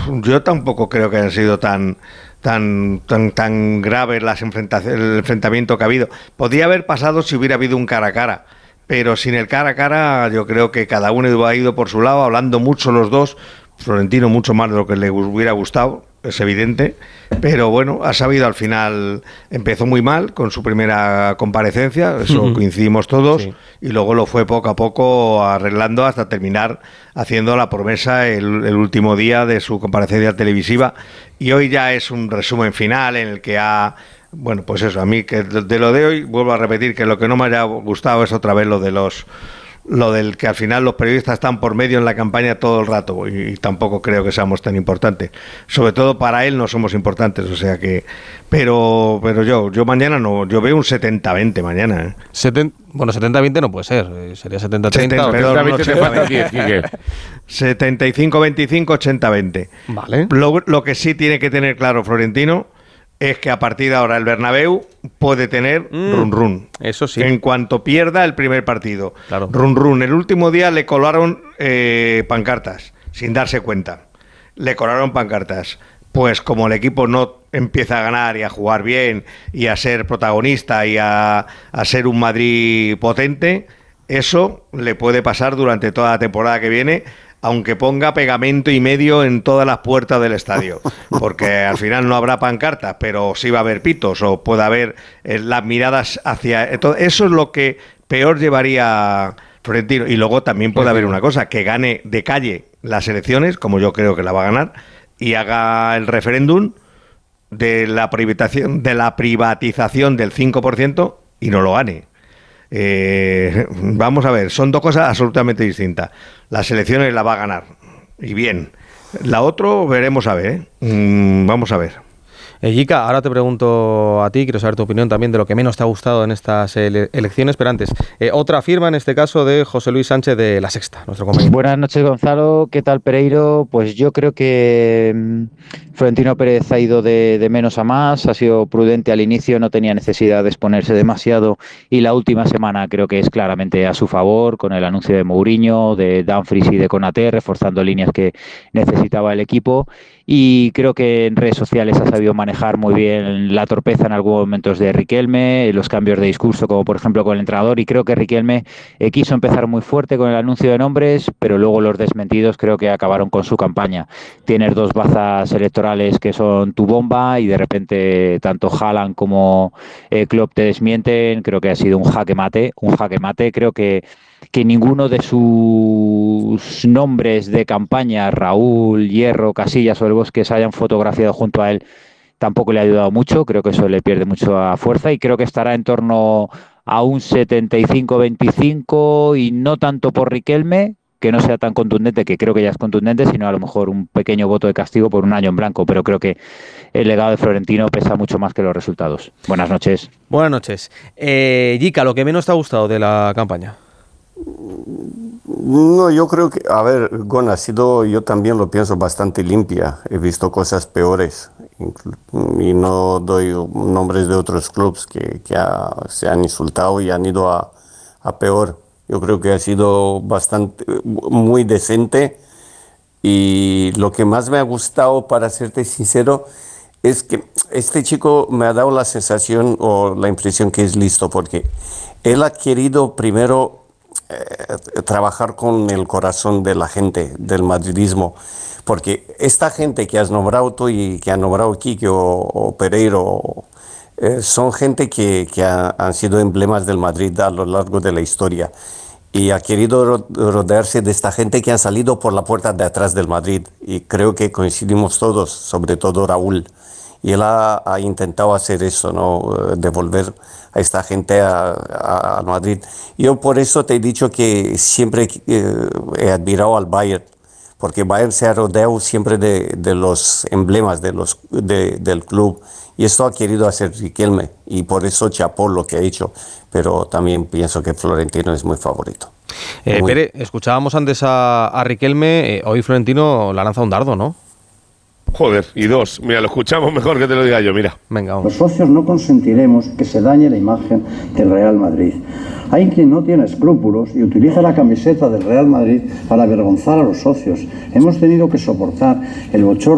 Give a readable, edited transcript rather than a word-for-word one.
Yo tampoco creo que hayan sido tan graves el enfrentamiento que ha habido. Podría haber pasado si hubiera habido un cara a cara, pero sin el cara a cara yo creo que cada uno ha ido por su lado, hablando mucho los dos. Florentino mucho más de lo que le hubiera gustado, es evidente, pero bueno, ha sabido al final, empezó muy mal con su primera comparecencia, eso coincidimos todos, sí. Y luego lo fue poco a poco arreglando hasta terminar haciendo la promesa el último día de su comparecencia televisiva, y hoy ya es un resumen final en el que ha... Bueno, pues eso, a mí que de lo de hoy, vuelvo a repetir que lo que no me haya gustado es otra vez lo del que al final los periodistas están por medio en la campaña todo el rato, y tampoco creo que seamos tan importantes, sobre todo para él no somos importantes, o sea que pero yo mañana no, yo veo un 70-20 mañana, ¿eh? Bueno, 70-20 no puede ser, sería 70-30 75-25, 80-20. Vale. Lo que sí tiene que tener claro Florentino es que a partir de ahora el Bernabéu puede tener run. Eso sí. En cuanto pierda el primer partido. Claro. Run. El último día le colaron pancartas, sin darse cuenta. Le colaron pancartas. Pues como el equipo no empieza a ganar y a jugar bien y a ser protagonista y a ser un Madrid potente, eso le puede pasar durante toda la temporada que viene, aunque ponga pegamento y medio en todas las puertas del estadio, porque al final no habrá pancartas, pero sí va a haber pitos, o puede haber las miradas hacia... Eso es lo que peor llevaría Florentino. Y luego también puede haber una cosa, que gane de calle las elecciones, como yo creo que la va a ganar, y haga el referéndum de la privatización del 5% y no lo gane. Vamos a ver, son dos cosas absolutamente distintas. Las elecciones la va a ganar, y bien. La otra veremos a ver, vamos a ver. Yika, ahora te pregunto a ti, quiero saber tu opinión también de lo que menos te ha gustado en estas elecciones, pero antes, otra firma en este caso de José Luis Sánchez de La Sexta, nuestro compañero. Buenas noches, Gonzalo, ¿qué tal, Pereiro? Pues yo creo que Florentino Pérez ha ido de menos a más, ha sido prudente al inicio, no tenía necesidad de exponerse demasiado, y la última semana creo que es claramente a su favor, con el anuncio de Mourinho, de Dumfries y de Konaté, reforzando líneas que necesitaba el equipo. Y creo que en redes sociales ha sabido manejar muy bien la torpeza en algunos momentos de Riquelme, los cambios de discurso, como por ejemplo con el entrenador, y creo que Riquelme quiso empezar muy fuerte con el anuncio de nombres, pero luego los desmentidos creo que acabaron con su campaña. Tienes dos bazas electorales que son tu bomba, y de repente tanto Haaland como Klopp te desmienten. Creo que ha sido un jaque mate. Creo que ninguno de sus nombres de campaña, Raúl, Hierro, Casillas o El Bosque, se hayan fotografiado junto a él, tampoco le ha ayudado mucho. Creo que eso le pierde mucha fuerza, y creo que estará en torno a un 75-25, y no tanto por Riquelme, que no sea tan contundente, que creo que ya es contundente, sino a lo mejor un pequeño voto de castigo por un año en blanco. Pero creo que el legado de Florentino pesa mucho más que los resultados. Buenas noches. Buenas noches. Yika, ¿lo que menos te ha gustado de la campaña? No, yo creo que, a ver, Gon, ha sido, yo también lo pienso, bastante limpia. He visto cosas peores, y no doy nombres de otros clubes que se han insultado y han ido a peor. Yo creo que ha sido muy decente, y lo que más me ha gustado, para serte sincero, es que este chico me ha dado la sensación o la impresión que es listo, porque él ha querido primero trabajar con el corazón de la gente, del madridismo, porque esta gente que has nombrado tú y que ha nombrado Quique o Pereiro, son gente que han sido emblemas del Madrid a lo largo de la historia, y ha querido rodearse de esta gente que han salido por la puerta de atrás del Madrid, y creo que coincidimos todos, sobre todo Raúl. Y él ha intentado hacer eso, ¿no? Devolver a esta gente al Madrid. Yo por eso te he dicho que siempre he admirado al Bayern, porque Bayern se ha rodeado siempre de los emblemas del club, y esto ha querido hacer Riquelme, y por eso chapó lo que ha hecho, pero también pienso que Florentino es muy favorito. Pere, escuchábamos antes a Riquelme, hoy Florentino le ha lanzado un dardo, ¿no? Joder, y dos. Mira, lo escuchamos mejor que te lo diga yo, mira. Venga, vamos. Los socios no consentiremos que se dañe la imagen del Real Madrid. Hay quien no tiene escrúpulos y utiliza la camiseta del Real Madrid para avergonzar a los socios. Hemos tenido que soportar el bochorno